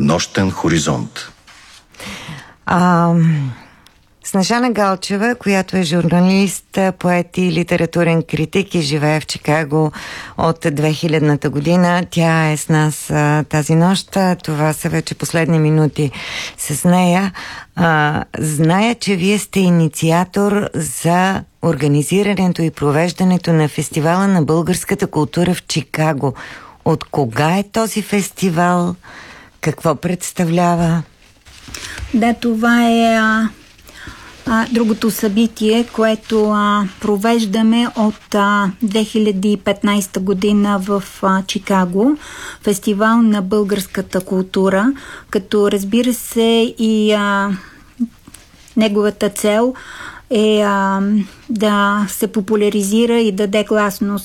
Нощен хоризонт. Снежана Галчева, която е журналист, поет и литературен критик и живее в Чикаго от 2000-та година. Тя е с нас тази нощ. Това са вече последни минути с нея. Зная, че вие сте инициатор за организирането и провеждането на фестивала на българската култура в Чикаго. От кога е този фестивал? Какво представлява? Да, това е другото събитие, което провеждаме от 2015 година в Чикаго. Фестивал на българската култура, като разбира се и неговата цел е да се популяризира и даде гласност